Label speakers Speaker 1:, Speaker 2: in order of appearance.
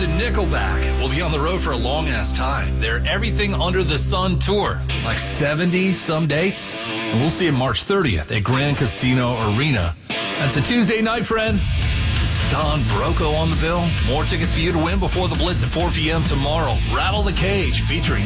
Speaker 1: legend Nickelback will be on the road for a long-ass time. Their Everything Under the Sun tour, like 70 some dates. And we'll see him March 30th at Grand Casino Arena. That's a Tuesday night, friend. Don Broco on the bill. More tickets for you to win before the Blitz at 4 p.m. tomorrow. Rattle the Cage featuring